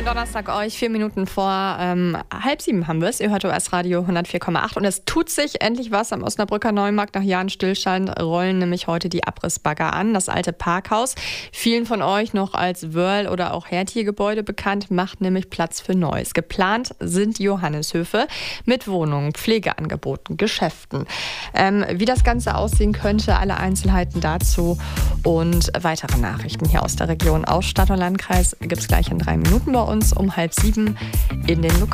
Schönen Donnerstag euch, 4 Minuten vor 6:30 haben wir es. Ihr hört OS Radio 104,8 und es tut sich endlich was am Osnabrücker Neumarkt. Nach Jahren Stillstand rollen nämlich heute die Abrissbagger an. Das alte Parkhaus, vielen von euch noch als Wörl- oder auch Hertie-Gebäude bekannt, macht nämlich Platz für Neues. Geplant sind Johanneshöfe mit Wohnungen, Pflegeangeboten, Geschäften. Wie das Ganze aussehen könnte, alle Einzelheiten dazu und weitere Nachrichten hier aus der Region, aus Stadt und Landkreis, gibt es gleich in 3 Minuten bei uns um 6:30 in den Lokalen.